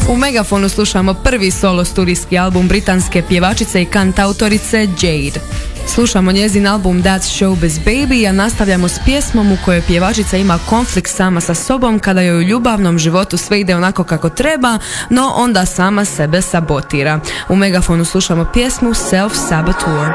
U Megafonu slušamo prvi solo studijski album britanske pjevačice i kantautorice Jade. Slušamo njezin album That's Showbiz Baby, a nastavljamo s pjesmom u kojoj pjevačica ima konflikt sama sa sobom kada joj u ljubavnom životu sve ide onako kako treba, no onda sama sebe sabotira. U Megafonu slušamo pjesmu Self Saboteur.